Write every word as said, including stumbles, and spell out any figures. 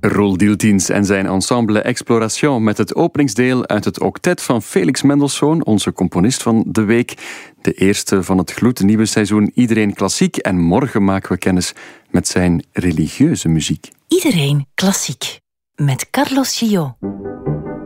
Roel Dieltjens en zijn ensemble Exploration met het openingsdeel uit het octet van Felix Mendelssohn, onze componist van de week. De eerste van het gloednieuwe seizoen Iedereen Klassiek. En morgen maken we kennis met zijn religieuze muziek. Iedereen Klassiek met Carlos Gillot.